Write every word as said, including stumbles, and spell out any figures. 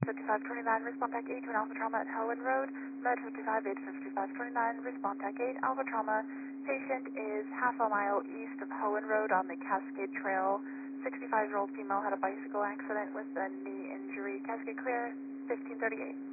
fifty-five twenty-nine, respond tech eight to an Alpha Trauma at Helen Road. Med fifty-five eight fifty-five twenty-nine, respond tech eight, Alpha Trauma. Patient is half a mile east of Helen Road on the Cascade Trail. sixty-five-year-old female had a bicycle accident with a knee injury. Cascade clear, fifteen thirty-eight.